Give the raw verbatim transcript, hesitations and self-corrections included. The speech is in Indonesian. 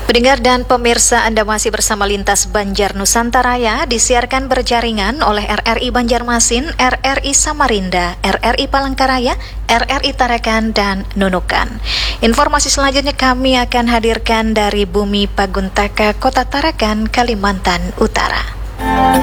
Pendengar dan pemirsa, Anda masih bersama Lintas Banjar Nusantara ya, disiarkan berjaringan oleh R R I Banjarmasin, R R I Samarinda, R R I Palangkaraya, R R I Tarakan, dan Nunukan. Informasi selanjutnya kami akan hadirkan dari Bumi Paguntaka, Kota Tarakan, Kalimantan Utara.